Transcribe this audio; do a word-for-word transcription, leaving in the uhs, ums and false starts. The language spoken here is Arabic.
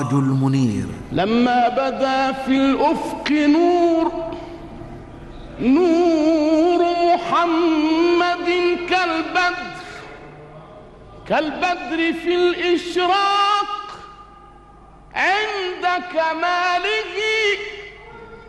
المنير. لما بدا في الأفق نور نور محمد كالبدر كالبدر في الإشراق عند كمال